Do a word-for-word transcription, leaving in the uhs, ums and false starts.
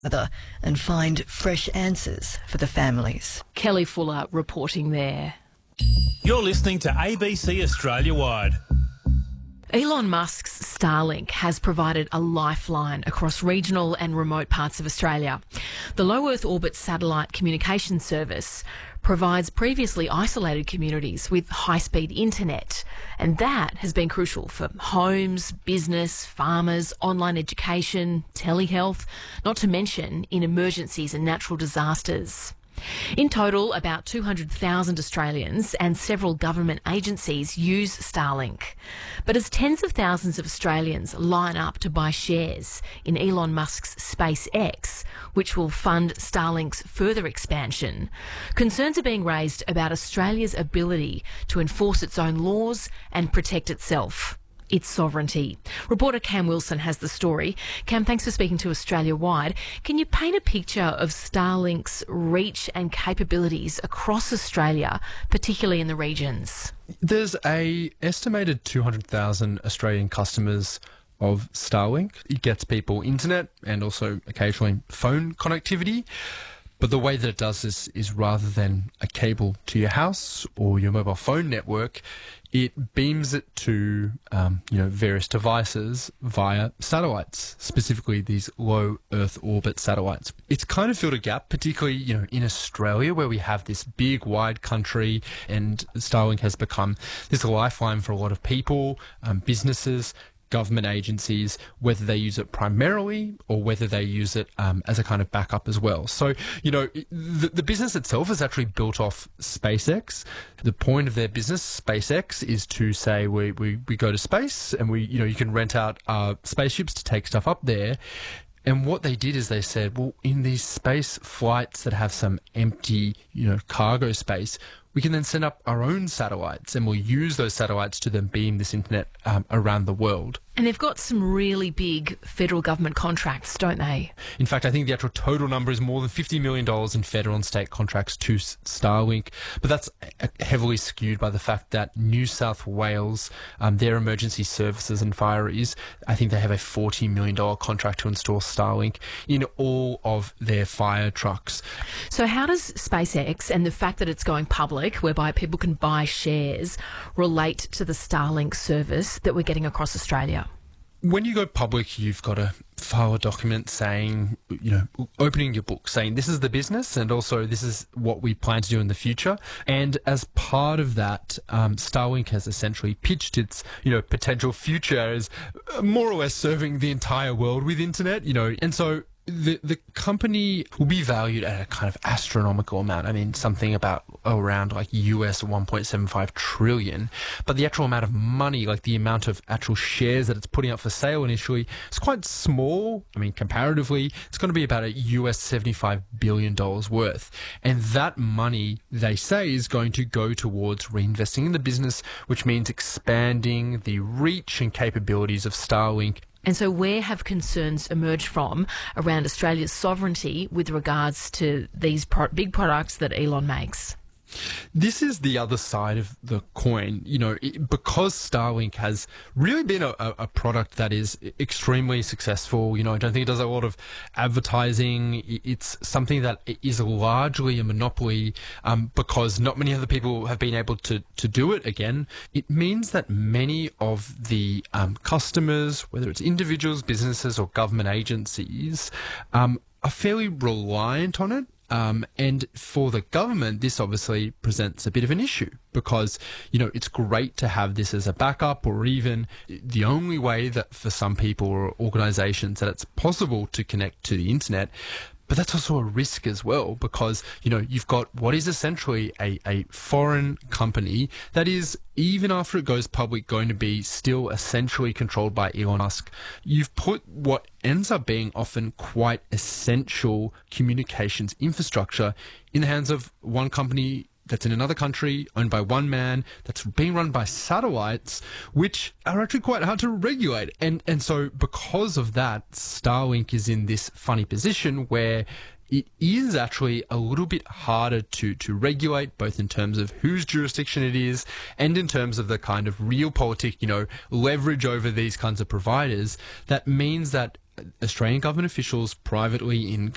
and find fresh answers for the families. Kelly Fuller reporting there. You're listening to A B C Australia Wide. Elon Musk's Starlink has provided a lifeline across regional and remote parts of Australia. The low Earth orbit satellite communication service provides previously isolated communities with high-speed internet, and that has been crucial for homes, business, farmers, online education, telehealth, not to mention in emergencies and natural disasters. In total, about two hundred thousand Australians and several government agencies use Starlink. But as tens of thousands of Australians line up to buy shares in Elon Musk's SpaceX, which will fund Starlink's further expansion, concerns are being raised about Australia's ability to enforce its own laws and protect itself. Its sovereignty. Reporter Cam Wilson has the story. Cam, thanks for speaking to Australia Wide. Can you paint a picture of Starlink's reach and capabilities across Australia, particularly in the regions? There's a estimated two hundred thousand Australian customers of Starlink. It gets people internet and also occasionally phone connectivity. But the way that it does this is rather than a cable to your house or your mobile phone network, it beams it to um, you know various devices via satellites, specifically these low Earth orbit satellites. It's kind of filled a gap, particularly you know in Australia, where we have this big, wide country, and Starlink has become this lifeline for a lot of people, um, businesses, government agencies, whether they use it primarily or whether they use it um, as a kind of backup as well. So, you know, the, the business itself is actually built off SpaceX. The point of their business, SpaceX, is to say we, we, we go to space and we, you know, you can rent out uh, spaceships to take stuff up there. And what they did is they said, well, in these space flights that have some empty, you know, cargo space, we can then send up our own satellites and we'll use those satellites to then beam this internet um, around the world. And they've got some really big federal government contracts, don't they? In fact, I think the actual total number is more than fifty million dollars in federal and state contracts to Starlink. But that's heavily skewed by the fact that New South Wales, um, their emergency services and fire is, I think they have a forty million dollars contract to install Starlink in all of their fire trucks. So how does SpaceX and the fact that it's going public, whereby people can buy shares, relate to the Starlink service that we're getting across Australia? When you go public, you've got to file a document saying, you know, opening your book, saying this is the business and also this is what we plan to do in the future. And as part of that, um, Starlink has essentially pitched its, you know, potential future as more or less serving the entire world with internet, you know, and so The the company will be valued at a kind of astronomical amount. I mean, something about around like U S one point seven five trillion. But the actual amount of money, like the amount of actual shares that it's putting up for sale initially, is quite small. I mean, comparatively, it's going to be about a U S seventy-five billion dollars worth. And that money, they say, is going to go towards reinvesting in the business, which means expanding the reach and capabilities of Starlink. And so where have concerns emerged from around Australia's sovereignty with regards to these pro- big products that Elon makes? This is the other side of the coin. You know, it, because Starlink has really been a, a product that is extremely successful. You know, I don't think it does a lot of advertising. It's something that is largely a monopoly um, because not many other people have been able to, to do it again. It means that many of the um, customers, whether it's individuals, businesses or government agencies, um, are fairly reliant on it. Um, and for the government, this obviously presents a bit of an issue because, you know, it's great to have this as a backup or even the only way that for some people or organizations that it's possible to connect to the internet. But that's also a risk as well because, you know, you've got what is essentially a, a foreign company that is, even after it goes public, going to be still essentially controlled by Elon Musk. You've put what ends up being often quite essential communications infrastructure in the hands of one company that's in another country, owned by one man, that's being run by satellites, which are actually quite hard to regulate. And and so because of that, Starlink is in this funny position where it is actually a little bit harder to, to regulate, both in terms of whose jurisdiction it is and in terms of the kind of realpolitik, you know, leverage over these kinds of providers. That means that Australian government officials privately in